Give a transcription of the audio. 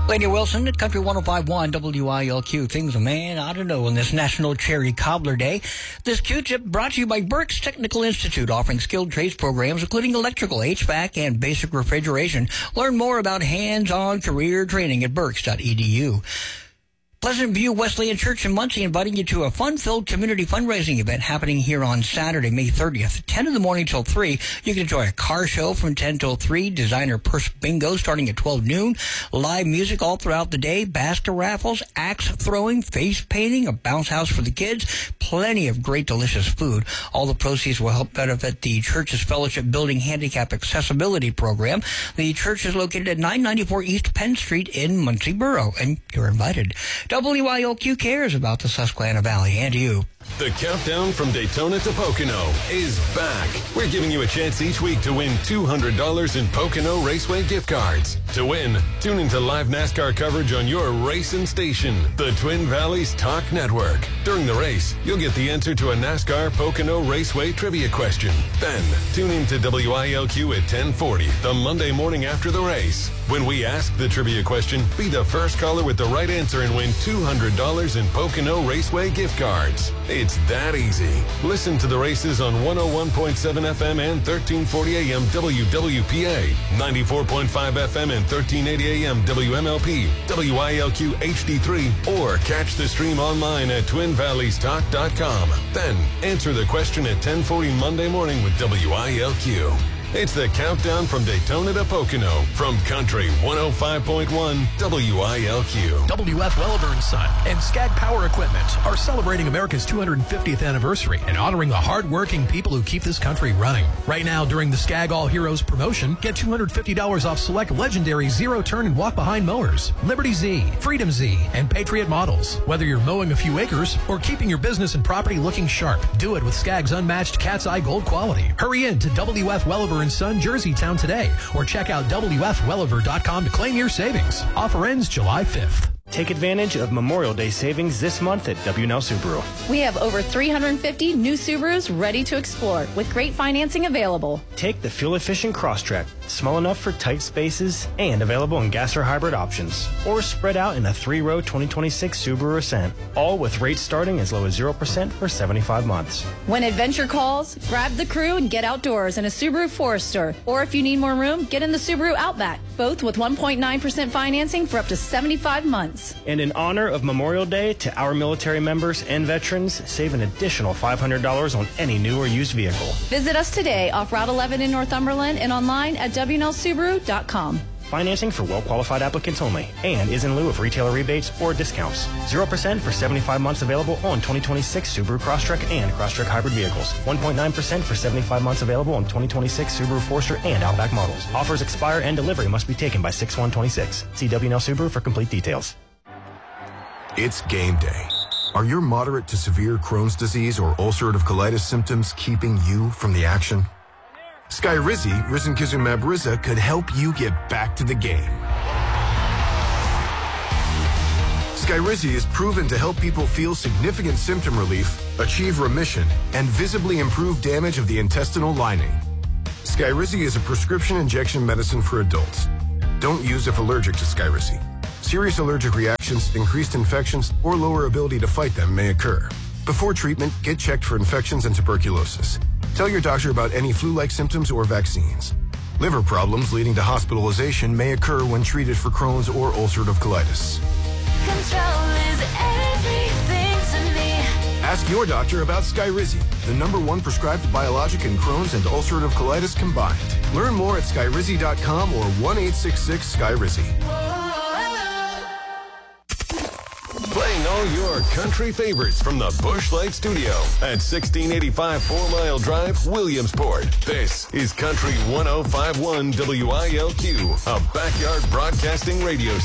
Lady Wilson at Country 105.1 WILQ. Things a man ought to know on this National Cherry Cobbler Day. This Q-tip brought to you by Burke's Technical Institute, offering skilled trades programs including electrical, HVAC, and basic refrigeration. Learn more about hands-on career training at burkes.edu. Pleasant View Wesleyan Church in Muncie inviting you to a fun-filled community fundraising event happening here on Saturday, May 30th, 10 in the morning till 3. You can enjoy a car show from 10 till 3, designer purse bingo starting at 12 noon, live music all throughout the day, basket raffles, axe throwing, face painting, a bounce house for the kids, plenty of great delicious food. All the proceeds will help benefit the church's Fellowship Building Handicap Accessibility Program. The church is located at 994 East Penn Street in Muncie Borough, and you're invited. WILQ cares about the Susquehanna Valley and you. The countdown from Daytona to Pocono is back. We're giving you a chance each week to win $200 in Pocono Raceway gift cards. To win, tune into live NASCAR coverage on your racing station, the Twin Valleys Talk Network. During the race, you'll get the answer to a NASCAR Pocono Raceway trivia question. Then, tune in to WILQ at 1040, the Monday morning after the race. When we ask the trivia question, be the first caller with the right answer and win $200 in Pocono Raceway gift cards. It's that easy. Listen to the races on 101.7 FM and 1340 AM WWPA, 94.5 FM and 1380 AM WMLP, WILQ HD3, or catch the stream online at TwinValleysTalk.com. Then answer the question at 1040 Monday morning with WILQ. It's the countdown from Daytona to Pocono from Country 105.1 WILQ. WF Welliver & Son and Skag Power Equipment are celebrating America's 250th anniversary and honoring the hard-working people who keep this country running. Right now, during the Skag All Heroes promotion, get $250 off select legendary zero-turn and walk-behind mowers, Liberty Z, Freedom Z, and Patriot models. Whether you're mowing a few acres or keeping your business and property looking sharp, do it with Skag's unmatched Cat's Eye Gold quality. Hurry in to WF Welliver & Son, Jersey Town today, or check out WFWelliver.com to claim your savings. Offer ends July 5th. Take advantage of Memorial Day savings this month at W&L Subaru. We have over 350 new Subarus ready to explore with great financing available. Take the fuel-efficient Crosstrek, small enough for tight spaces and available in gas or hybrid options. Or spread out in a 3-row 2026 Subaru Ascent, all with rates starting as low as 0% for 75 months. When adventure calls, grab the crew and get outdoors in a Subaru Forester. Or if you need more room, get in the Subaru Outback, both with 1.9% financing for up to 75 months. And in honor of Memorial Day to our military members and veterans, save an additional $500 on any new or used vehicle. Visit us today off Route 11 in Northumberland and online at WNLSubaru.com. Financing for well-qualified applicants only and is in lieu of retailer rebates or discounts. 0% for 75 months available on 2026 Subaru Crosstrek and Crosstrek hybrid vehicles. 1.9% for 75 months available on 2026 Subaru Forester and Outback models. Offers expire and delivery must be taken by 6/1/26. See WNL Subaru for complete details. It's game day. Are your moderate to severe Crohn's disease or ulcerative colitis symptoms keeping you from the action? Skyrizi, risankizumab Riza, could help you get back to the game. Skyrizi is proven to help people feel significant symptom relief, achieve remission, and visibly improve damage of the intestinal lining. Skyrizi is a prescription injection medicine for adults. Don't use if allergic to Skyrizi. Serious allergic reactions, increased infections, or lower ability to fight them may occur. Before treatment, get checked for infections and tuberculosis. Tell your doctor about any flu-like symptoms or vaccines. Liver problems leading to hospitalization may occur when treated for Crohn's or ulcerative colitis. Control is everything to me. Ask your doctor about Skyrizi, the #1 prescribed biologic in Crohn's and ulcerative colitis combined. Learn more at skyrizi.com or 1-866-SKYRIZI. Playing all your country favorites from the Busch Light Studio at 1685 4 Mile Drive, Williamsport. This is Country 105.1 WILQ, a backyard broadcasting radio